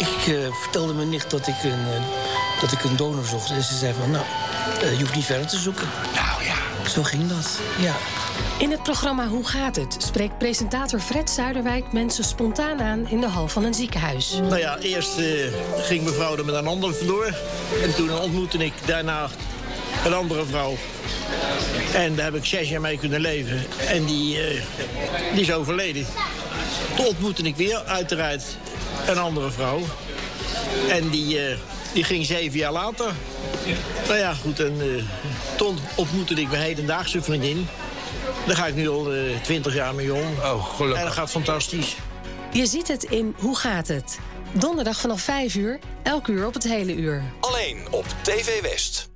Ik vertelde mijn nicht dat ik een donor zocht. En ze zei van, je hoeft niet verder te zoeken. Nou ja. Zo ging dat, ja. In het programma Hoe gaat het? Spreekt presentator Fred Zuiderwijk mensen spontaan aan in de hal van een ziekenhuis. Nou ja, eerst ging mevrouw er met een ander vandoor. En toen ontmoette ik daarna een andere vrouw. En daar heb ik 6 jaar mee kunnen leven. En die is overleden. Toen ontmoette ik weer, uiteraard, een andere vrouw. En die ging 7 jaar later. Nou ja, goed, en toen ontmoette ik mijn hedendaagse vriendin. Daar ga ik nu al 20 jaar mee om. Oh, gelukkig. En dat gaat fantastisch. Je ziet het in Hoe gaat het? Donderdag vanaf 5 uur, elk uur op het hele uur. Alleen op TV West.